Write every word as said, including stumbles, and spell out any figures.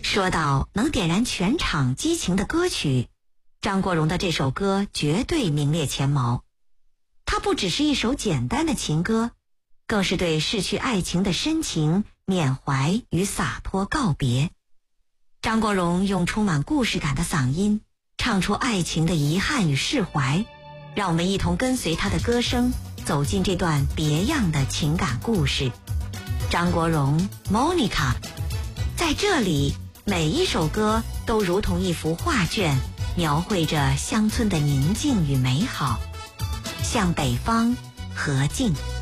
说到能点燃全场激情的歌曲，张国荣的这首歌绝对名列前茅。它不只是一首简单的情歌，更是对逝去爱情的深情缅怀与洒脱告别。张国荣用充满故事感的嗓音唱出爱情的遗憾与释怀，让我们一同跟随他的歌声走进这段别样的情感故事。张国荣 Monica， 在这里每一首歌都如同一幅画卷，描绘着乡村的宁静与美好。向北方，何静。